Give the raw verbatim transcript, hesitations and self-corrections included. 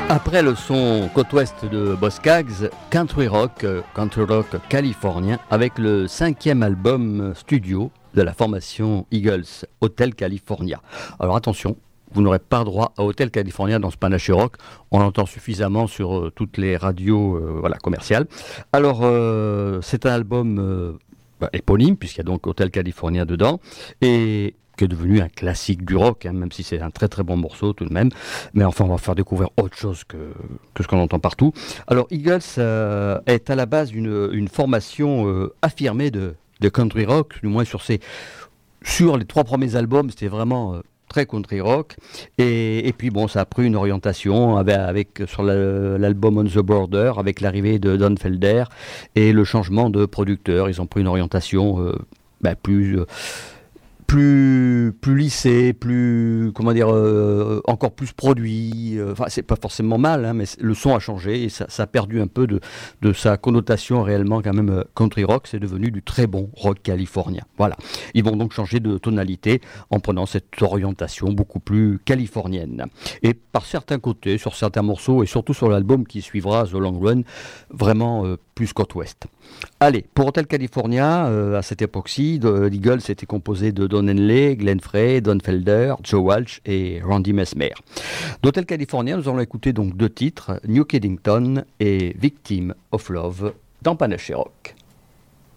Après le son côte ouest de Boz Scaggs, country rock, euh, country rock californien, avec le cinquième album studio de la formation Eagles, Hotel California. Alors attention, vous n'aurez pas droit à Hotel California dans ce panaché rock, on l'entend suffisamment sur euh, toutes les radios euh, voilà, commerciales. Alors euh, c'est un album euh, bah, éponyme, puisqu'il y a donc Hotel California dedans, et qui est devenu un classique du rock, hein, même si c'est un très très bon morceau tout de même. Mais enfin, on va faire découvrir autre chose que, que ce qu'on entend partout. Alors, Eagles euh, est à la base une, une formation euh, affirmée de, de country rock, du moins sur, ses, sur les trois premiers albums, c'était vraiment euh, très country rock. Et, et puis, bon, ça a pris une orientation avec, avec, sur la, l'album On the Border, avec l'arrivée de Don Felder et le changement de producteur. Ils ont pris une orientation euh, ben, plus... Euh, plus plus lissé, plus comment dire, euh, encore plus produit. Euh, enfin, c'est pas forcément mal, hein, mais le son a changé et ça, ça a perdu un peu de de sa connotation réellement quand même euh, country rock. C'est devenu du très bon rock californien. Voilà. Ils vont donc changer de tonalité en prenant cette orientation beaucoup plus californienne. Et par certains côtés, sur certains morceaux et surtout sur l'album qui suivra The Long Run, vraiment euh, plus côte ouest. Allez, pour Hotel California, euh, à cette époque-ci, l'Eagles était composé de Don Henley, Glenn Frey, Don Felder, Joe Walsh et Randy Mesmer. D'Hotel California, nous allons écouter donc deux titres, New Kidington et Victim of Love, dans Panaché Rock.